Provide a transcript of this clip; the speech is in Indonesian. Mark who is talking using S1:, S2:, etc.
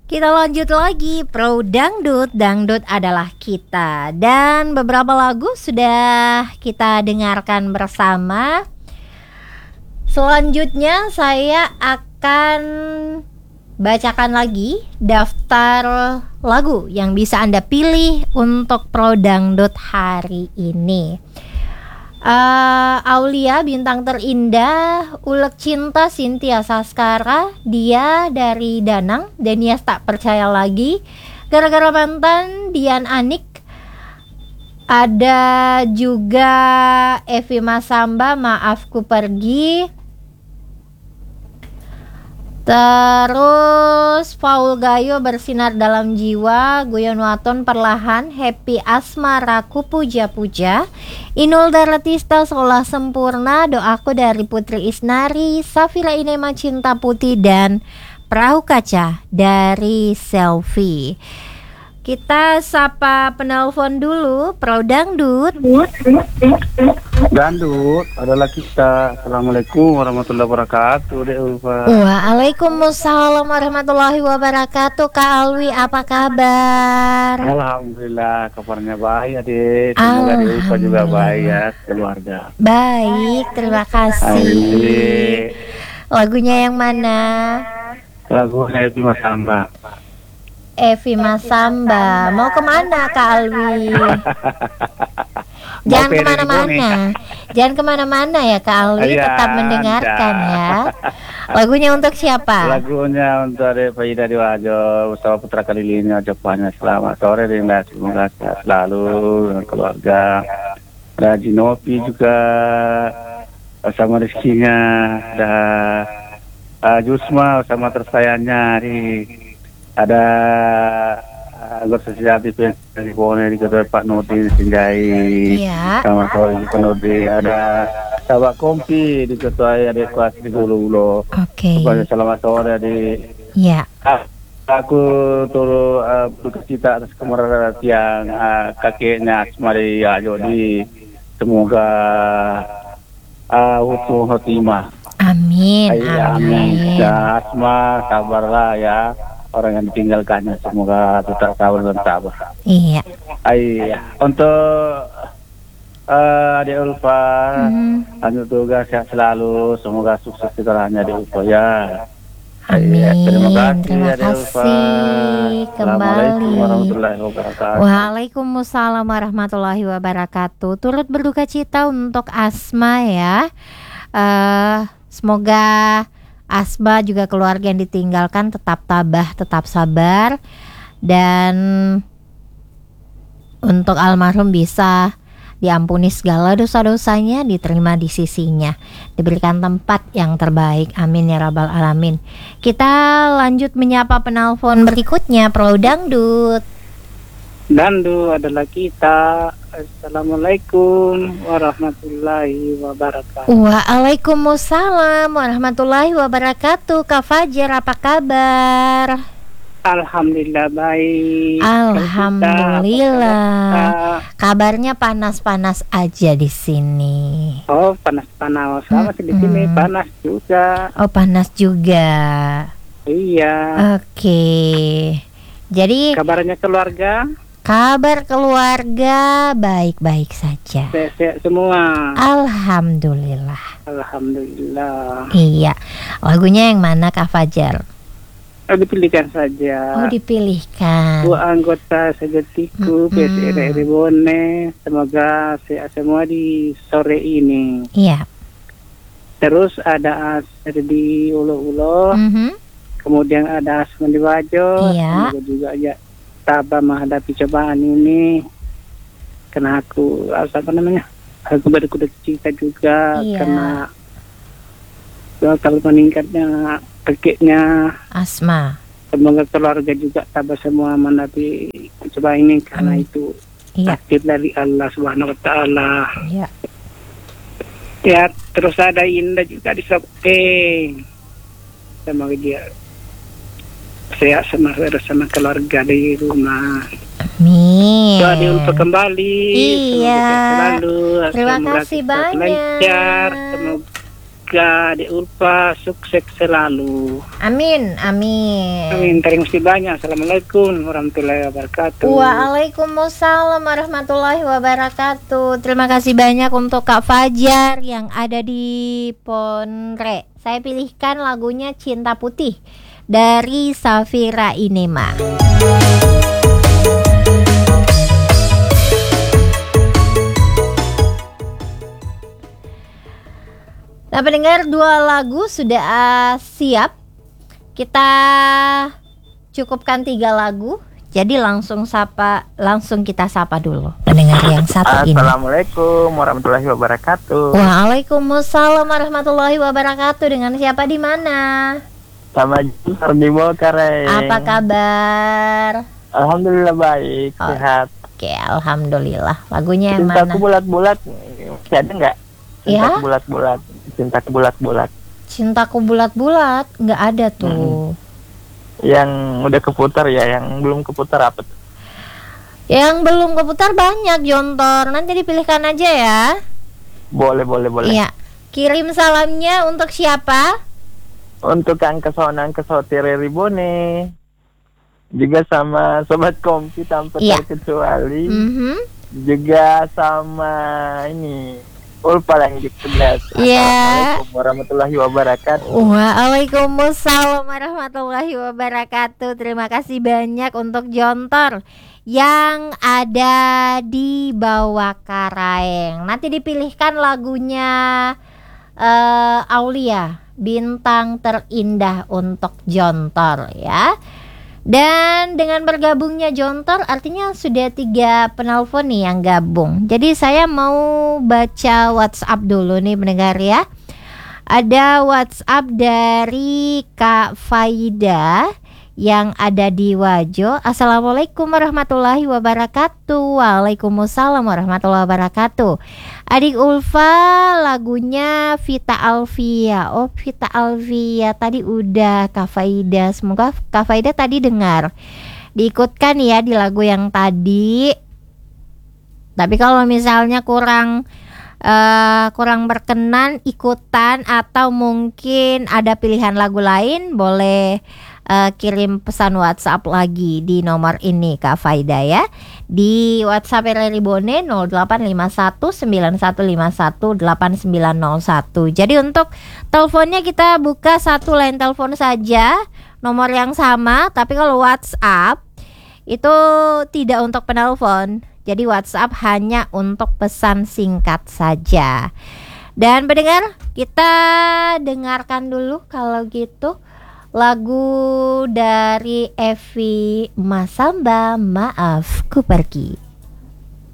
S1: Kita lanjut lagi, Pro Dangdut, Dangdut adalah kita. Dan beberapa lagu sudah kita dengarkan bersama. Selanjutnya saya akan bacakan lagi daftar lagu yang bisa Anda pilih untuk Pro Dangdut hari ini. Aulia Bintang Terindah, Ulek Cinta Cynthia Saskara, Dia dari Danang, Denias Tak Percaya Lagi, Gara-gara Mantan Dian Anik, ada juga Evi Masamba Maafku Pergi, terus Paul Gayo Bersinar Dalam Jiwa, Guyon Waton Perlahan, Happy Asmara Puja Puja, Inul Daratista Sekolah Sempurna, Doaku dari Putri Isnari, Safira Inema Cinta Putih, dan Perahu Kaca dari Selfie. Kita sapa penelpon dulu, Pro Dangdut.
S2: Dangdut adalah kita. Assalamualaikum warahmatullahi wabarakatuh.
S1: Waalaikumsalam warahmatullahi wabarakatuh. Kak Alwi, apa kabar?
S2: Alhamdulillah, kabarnya baik, adik. Semoga di Ulfa juga baik ya, keluarga.
S1: Baik, terima kasih.
S2: Adik.
S1: Lagunya yang mana?
S2: Lagu Happy Masamba.
S1: Evi Masamba. Mau kemana Kak Alwi? Jangan kemana-mana. Jangan kemana-mana ya Kak Alwi.
S2: Ya,
S1: tetap mendengarkan ya. Lagunya untuk siapa?
S2: Lagunya untuk Adik Faida Diwajo, Usaha Putra Kalilinya, ucapannya selamat sore Dinda, semoga sehat selalu dengan keluarga. Ada Jinopi juga sama rezekinya, ada Jusma sama tersayangnya ada anggota sejati dari Bone di kedua Pak Nudi Sinjai, sama sore Pak Nudi, ada sahabat Kompi di ketua adik kelas di Gulu.
S1: Oke.
S2: Selamat sore di.
S1: Ya.
S2: Aku turut berduka cita atas kemarahan yang kakeknya Asmari Ajodi. Semoga utuh khotimah.
S1: Amin.
S2: Amin. Ya, Asma sabarlah ya. Orang yang ditinggalkannya semoga tetap sabar dan sabar.
S1: Iya.
S2: Untuk Adik Ulfa, lanjut tugas sehat selalu, semoga sukses sekolahnya Adik Ulfa ya.
S1: Amin.
S2: Terima kasih,
S1: Terima
S2: Adik Ulfa.
S1: kasih. Kembali.
S2: Warahmatullahi wabarakatuh.
S1: Waalaikumsalam warahmatullahi wabarakatuh. Turut berduka cita untuk Asma ya. Semoga Asma juga keluarga yang ditinggalkan tetap tabah, tetap sabar, dan untuk almarhum bisa diampuni segala dosa-dosanya, diterima di sisinya, diberikan tempat yang terbaik. Amin ya rabbal alamin. Kita lanjut menyapa penelpon berikutnya, Pro Dangdut.
S3: Dangdut adalah kita. Assalamualaikum warahmatullahi wabarakatuh.
S1: Waalaikumsalam warahmatullahi wabarakatuh. Kak Fajar, apa kabar?
S3: Alhamdulillah baik.
S1: Alhamdulillah. Kabarnya panas-panas aja di sini.
S3: Oh, panas-panas. Sama sih di sini panas juga.
S1: Oh, panas juga.
S3: Iya.
S1: Oke. Jadi
S3: kabarnya keluarga?
S1: Kabar keluarga baik-baik saja.
S3: Sehat semua.
S1: Alhamdulillah.
S3: Alhamdulillah.
S1: Iya. Lagunya yang mana Kak Fajar?
S3: Dipilihkan saja.
S1: Oh, dipilihkan.
S3: Dua anggota sejatiku PSRI Bone. Semoga sehat semua di sore ini.
S1: Iya.
S3: Terus ada di Ulo-Ulo. Kemudian ada Asman di Wajo.
S1: Iya.
S3: Semoga juga ya tabah menghadapi cobaan ini. Karena aku aku berduka cita juga.
S1: Iya.
S3: Karena kalau meningkatnya kakeknya
S1: Asma.
S3: Semoga keluarga juga tabah semua menghadapi cobaan ini. Karena itu takdir dari Allah Subhanahu Wa Taala.
S1: Iya.
S3: Ya, terus ada Indah juga di Sopeng. Semoga dia sehat sama keluarga di rumah.
S1: Amin.
S3: Doa untuk kembali.
S1: Iya.
S3: Selalu.
S1: Terima kasih banyak.
S3: Lancar. juga Dek Ulfa, sukses selalu.
S1: Amin.
S3: Terima kasih banyak. Assalamualaikum warahmatullahi wabarakatuh.
S1: Waalaikumsalam warahmatullahi wabarakatuh. Terima kasih banyak untuk Kak Fajar yang ada di Ponre. Saya pilihkan lagunya Cinta Putih dari Safira Inema. Nah, pendengar, 2 lagu sudah siap. Kita cukupkan 3 lagu. Jadi langsung kita sapa dulu pendengar yang satu ini.
S4: Assalamualaikum warahmatullahi wabarakatuh.
S1: Waalaikumsalam warahmatullahi wabarakatuh. Dengan siapa di mana?
S4: Sama Jumar di Bokare.
S1: Apa kabar?
S4: Alhamdulillah baik, sehat.
S1: Oke, alhamdulillah. Lagunya yang
S4: Cintaku
S1: mana?
S4: bulat-bulat, masih ada nggak? Cintaku bulat-bulat. Cintaku bulat-bulat.
S1: Cintaku bulat-bulat nggak ada tuh.
S4: Yang udah keputar ya, yang belum keputar apa tuh?
S1: Yang belum keputar banyak, Jontor. Nanti dipilihkan aja ya.
S4: Boleh.
S1: Iya. Kirim salamnya untuk siapa?
S4: Untuk Kang Kesonan Kesotire Ribone. Juga sama Sobat Kompi tanpa terkecuali. Juga sama ini Ulfa yang dipedas. Assalamualaikum warahmatullahi wabarakatuh.
S1: Waalaikumsalam warahmatullahi wabarakatuh. Terima kasih banyak untuk Jontor yang ada di bawah Karaeng. Nanti dipilihkan lagunya Aulia, Bintang Terindah untuk Jontor ya. Dan dengan bergabungnya Jontor artinya sudah 3 penelpon nih yang gabung. Jadi saya mau baca WhatsApp dulu nih pendengar ya. Ada WhatsApp dari Kak Faida yang ada di Wajo. Assalamualaikum warahmatullahi wabarakatuh. Waalaikumsalam warahmatullahi wabarakatuh. Adik Ulfa, lagunya Vita Alvia. Oh, Vita Alvia tadi udah Kak Faida. Semoga Kak Faida tadi dengar. Diikutkan ya di lagu yang tadi. Tapi kalau misalnya kurang berkenan ikutan atau mungkin ada pilihan lagu lain, boleh kirim pesan WhatsApp lagi di nomor ini Kak Faida ya. Di WhatsApp RRI Bone 085191518901. Jadi untuk teleponnya kita buka 1 line telepon saja, nomor yang sama. Tapi kalau WhatsApp itu tidak untuk penelpon. Jadi WhatsApp hanya untuk pesan singkat saja. Dan pendengar, kita dengarkan dulu kalau gitu lagu dari Evi Masamba, Maaf Ku Pergi.